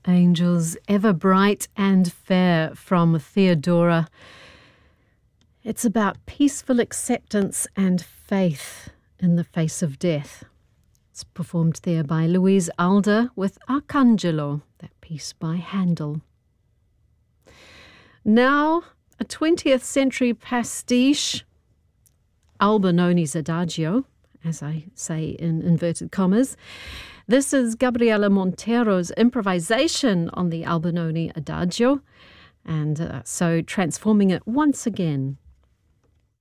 Angels ever bright and fair from Theodora. It's about peaceful acceptance and faith in the face of death. It's performed there by Louise Alder with Arcangelo, that piece by Handel. Now, a 20th century pastiche, Albinoni's Adagio, as I say in inverted commas. This is Gabriela Montero's improvisation on the Albinoni Adagio, and so transforming it once again